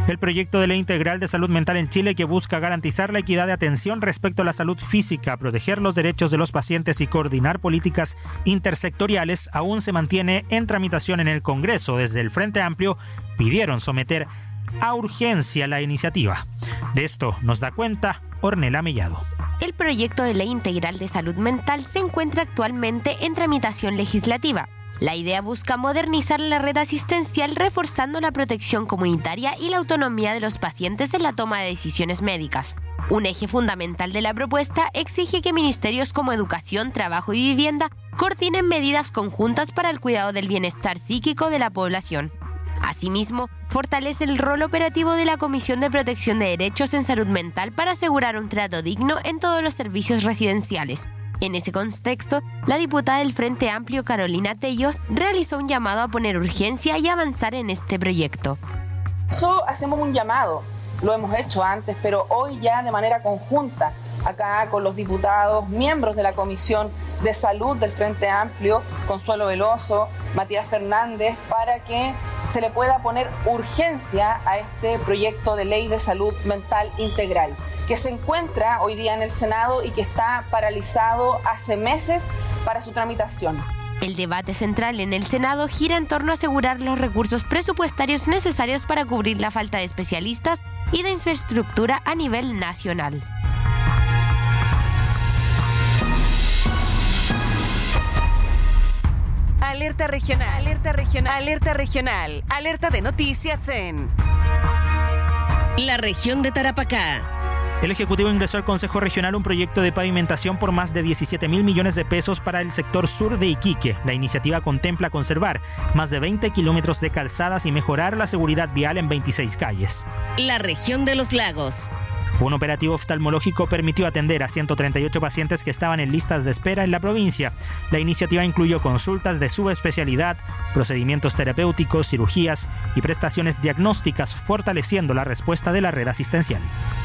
El proyecto de ley integral de salud mental en Chile, que busca garantizar la equidad de atención respecto a la salud física, proteger los derechos de los pacientes y coordinar políticas intersectoriales, aún se mantiene en tramitación en el Congreso. Desde el Frente Amplio pidieron someter a urgencia la iniciativa. De esto nos da cuenta Ornella Mellado. El proyecto de ley integral de salud mental se encuentra actualmente en tramitación legislativa. La idea busca modernizar la red asistencial, reforzando la protección comunitaria y la autonomía de los pacientes en la toma de decisiones médicas. Un eje fundamental de la propuesta exige que ministerios como Educación, Trabajo y Vivienda coordinen medidas conjuntas para el cuidado del bienestar psíquico de la población. Asimismo, fortalece el rol operativo de la Comisión de Protección de Derechos en Salud Mental para asegurar un trato digno en todos los servicios residenciales. En ese contexto, la diputada del Frente Amplio, Carolina Tellos, realizó un llamado a poner urgencia y avanzar en este proyecto. Eso hacemos un llamado, lo hemos hecho antes, pero hoy ya de manera conjunta, acá con los diputados, miembros de la Comisión de Salud del Frente Amplio, Consuelo Veloso, Matías Fernández, para que se le pueda poner urgencia a este proyecto de ley de salud mental integral, que se encuentra hoy día en el Senado y que está paralizado hace meses para su tramitación. El debate central en el Senado gira en torno a asegurar los recursos presupuestarios necesarios para cubrir la falta de especialistas y de infraestructura a nivel nacional. Alerta regional, alerta regional, alerta regional, alerta de noticias en la región de Tarapacá. El Ejecutivo ingresó al Consejo Regional un proyecto de pavimentación por más de 17.000 millones de pesos para el sector sur de Iquique. La iniciativa contempla conservar más de 20 kilómetros de calzadas y mejorar la seguridad vial en 26 calles. La región de los lagos. Un operativo oftalmológico permitió atender a 138 pacientes que estaban en listas de espera en la provincia. La iniciativa incluyó consultas de subespecialidad, procedimientos terapéuticos, cirugías y prestaciones diagnósticas, fortaleciendo la respuesta de la red asistencial.